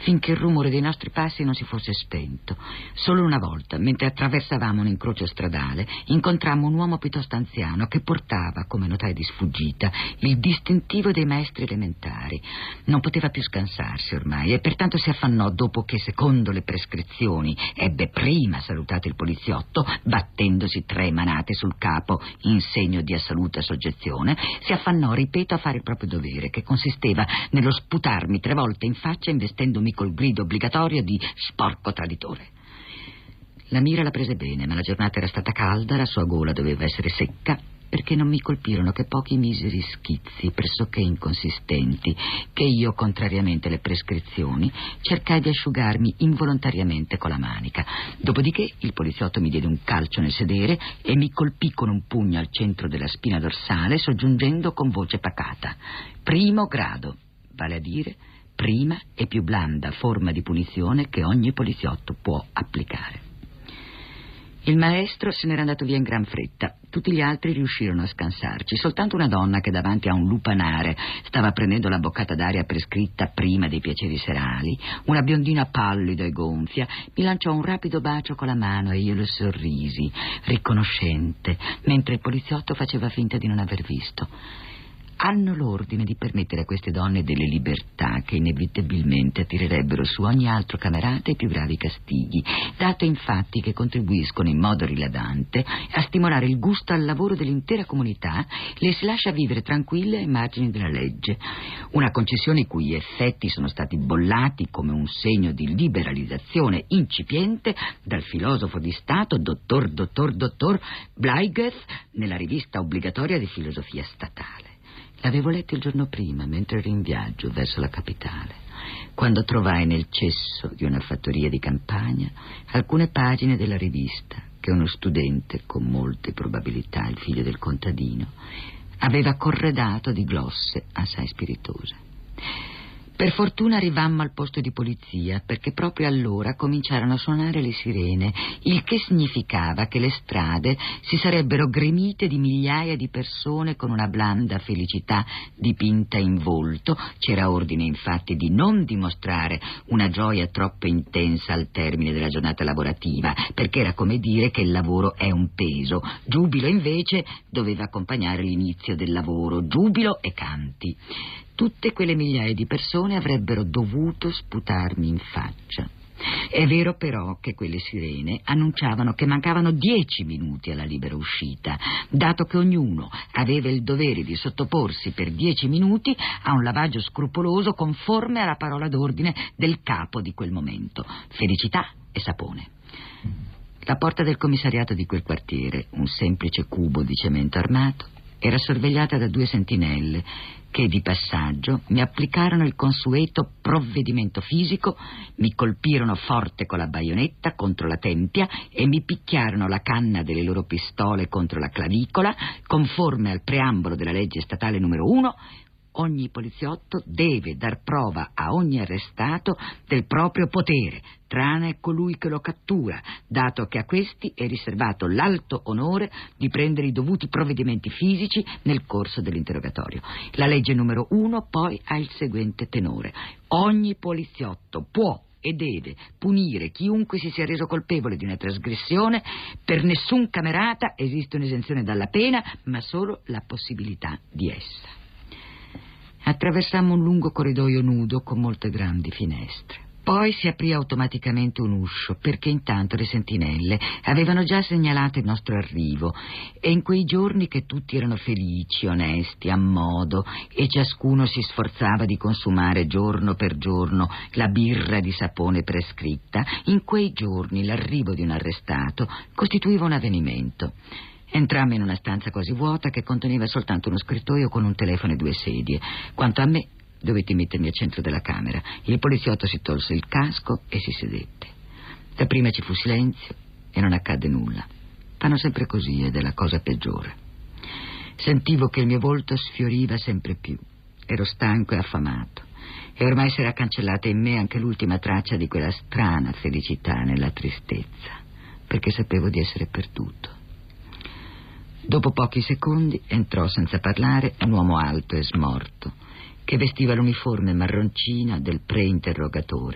finché il rumore dei nostri passi non si fosse spento. Solo una volta, mentre attraversavamo un incrocio stradale, incontrammo un uomo piuttosto anziano che portava, come notai di sfuggita, il distintivo dei maestri elementari. Non poteva più scansarsi ormai e pertanto si affannò, dopo che, secondo le prescrizioni, ebbe prima salutato il poliziotto, battendosi 3 manate sul capo in segno di assoluta soggezione, si affannò, ripeto, a fare il proprio dovere, che consisteva nello sputarmi 3 volte in faccia, investendomi col grido obbligatorio di sporco traditore. La mira la prese bene, ma la giornata era stata calda, la sua gola doveva essere secca, perché non mi colpirono che pochi miseri schizzi pressoché inconsistenti che io, contrariamente alle prescrizioni, cercai di asciugarmi involontariamente con la manica. Dopodiché il poliziotto mi diede un calcio nel sedere e mi colpì con un pugno al centro della spina dorsale, soggiungendo con voce pacata: primo grado, vale a dire prima e più blanda forma di punizione che ogni poliziotto può applicare. Il maestro se n'era andato via in gran fretta. Tutti gli altri riuscirono a scansarci. Soltanto una donna che davanti a un lupanare stava prendendo la boccata d'aria prescritta prima dei piaceri serali, una biondina pallida e gonfia, mi lanciò un rapido bacio con la mano e io le sorrisi, riconoscente, mentre il poliziotto faceva finta di non aver visto. Hanno l'ordine di permettere a queste donne delle libertà che inevitabilmente attirerebbero su ogni altro camerata i più gravi castighi, dato infatti che contribuiscono in modo rilevante a stimolare il gusto al lavoro dell'intera comunità, le si lascia vivere tranquille ai margini della legge. Una concessione i cui effetti sono stati bollati come un segno di liberalizzazione incipiente dal filosofo di Stato dottor Bleigeth nella rivista obbligatoria di filosofia statale. L'avevo letto il giorno prima, mentre ero in viaggio verso la capitale, quando trovai nel cesso di una fattoria di campagna alcune pagine della rivista che uno studente, con molte probabilità il figlio del contadino, aveva corredato di glosse assai spiritose. Per fortuna arrivammo al posto di polizia, perché proprio allora cominciarono a suonare le sirene, il che significava che le strade si sarebbero gremite di migliaia di persone con una blanda felicità dipinta in volto. C'era ordine infatti di non dimostrare una gioia troppo intensa al termine della giornata lavorativa, perché era come dire che il lavoro è un peso. Giubilo invece doveva accompagnare l'inizio del lavoro, giubilo e canti. Tutte quelle migliaia di persone avrebbero dovuto sputarmi in faccia. È vero però che quelle sirene annunciavano che mancavano 10 minuti alla libera uscita, dato che ognuno aveva il dovere di sottoporsi per 10 minuti a un lavaggio scrupoloso conforme alla parola d'ordine del capo di quel momento: felicità e sapone. La porta del commissariato di quel quartiere, un semplice cubo di cemento armato, era sorvegliata da 2 sentinelle che di passaggio mi applicarono il consueto provvedimento fisico, mi colpirono forte con la baionetta contro la tempia e mi picchiarono la canna delle loro pistole contro la clavicola, conforme al preambolo della legge statale numero 1. Ogni poliziotto deve dar prova a ogni arrestato del proprio potere, tranne colui che lo cattura, dato che a questi è riservato l'alto onore di prendere i dovuti provvedimenti fisici nel corso dell'interrogatorio. La legge numero 1 poi ha il seguente tenore: ogni poliziotto può e deve punire chiunque si sia reso colpevole di una trasgressione. Per nessun camerata esiste un'esenzione dalla pena, ma solo la possibilità di essa. Attraversammo un lungo corridoio nudo con molte grandi finestre. Poi si aprì automaticamente un uscio, perché intanto le sentinelle avevano già segnalato il nostro arrivo, e in quei giorni che tutti erano felici, onesti, a modo, e ciascuno si sforzava di consumare giorno per giorno la birra di sapone prescritta, in quei giorni l'arrivo di un arrestato costituiva un avvenimento. Entrammo in una stanza quasi vuota che conteneva soltanto uno scrittoio con un telefono e 2 sedie. Quanto a me, dovetti mettermi al centro della camera. Il poliziotto si tolse il casco e si sedette. Dapprima ci fu silenzio e non accadde nulla. Fanno sempre così ed è la cosa peggiore. Sentivo che il mio volto sfioriva sempre più. Ero stanco e affamato e ormai si era cancellata in me anche l'ultima traccia di quella strana felicità nella tristezza, perché sapevo di essere perduto. Dopo pochi secondi entrò senza parlare un uomo alto e smorto che vestiva l'uniforme marroncina del pre-interrogatore